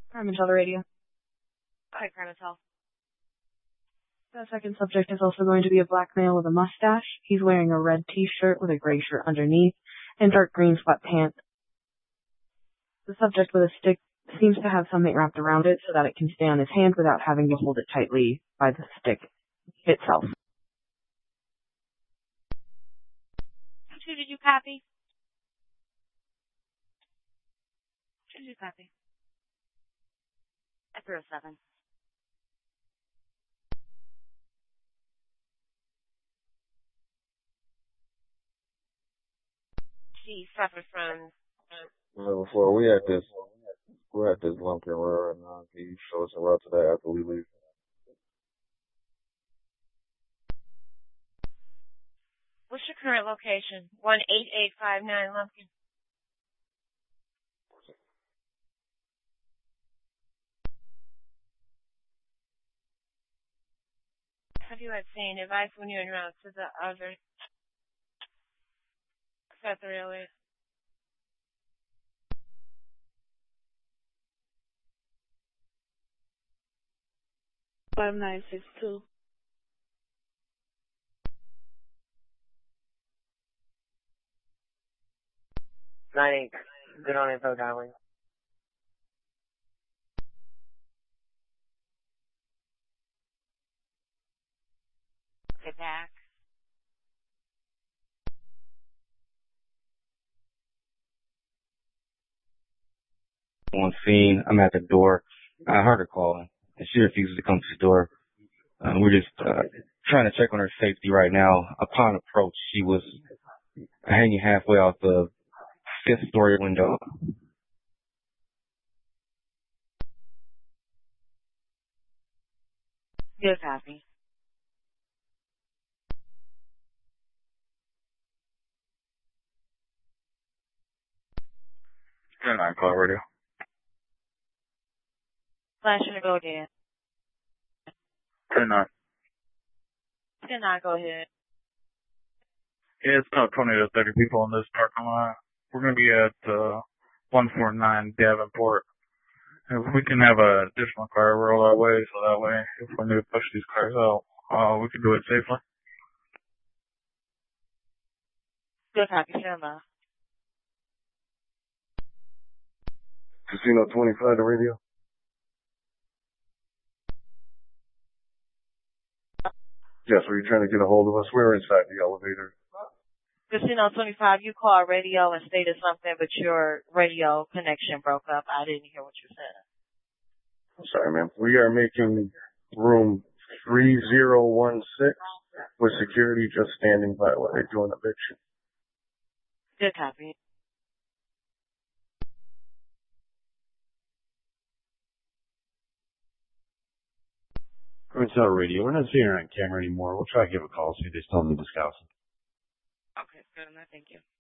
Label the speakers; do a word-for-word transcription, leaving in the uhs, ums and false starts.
Speaker 1: Carmen, tell the radio.
Speaker 2: Hi, Carmen, tell.
Speaker 1: The second subject is also going to be a black male with a mustache. He's wearing a red t-shirt with a gray shirt underneath and dark green sweatpants. The subject with a stick seems to have something wrapped around it so that it can stay on his hand without having to hold it tightly by the stick itself.
Speaker 2: Who did you copy? Who did you copy? At zero seven. She suffered from...
Speaker 3: Well, before we had this, we had this Lumpkin Road right now. Can you show us a route to that after we leave?
Speaker 2: What's your current location? one eight eight five nine Lumpkin. Have you had seen advice when you're en route to the other Federal area?
Speaker 4: five nine six two.
Speaker 5: nine eight. Good on info, darling.
Speaker 2: Get back.
Speaker 6: On scene, I'm at the door. I heard her calling, and she refuses to come to the door. Uh, we're just uh, trying to check on her safety right now. Upon approach, she was hanging halfway off the fifth story window.
Speaker 2: Good copy.
Speaker 3: ten nine, call radio.
Speaker 2: Flash and go again.
Speaker 3: ten nine.
Speaker 2: ten nine, go ahead.
Speaker 3: Yeah, it's about twenty to thirty people in this parking lot. We're going to be at uh, one forty-nine Davenport. If we can have an additional car roll our way, so that way, if we need to push these cars out, uh, we can do it safely.
Speaker 2: Good copy, stand by.
Speaker 3: Casino twenty-five, the radio. Yes, were you trying to get a hold of us? We're inside the elevator.
Speaker 2: Casino twenty-five, you called radio and stated something, but your radio connection broke up. I didn't hear what you said.
Speaker 3: I'm sorry, ma'am. We are making room three zero one six with security just standing by while they're doing eviction.
Speaker 2: Good copy.
Speaker 7: It's our radio. We're not seeing her on camera anymore. We'll try to give a call, see if they still need to scout.
Speaker 2: Okay, good enough. Thank you.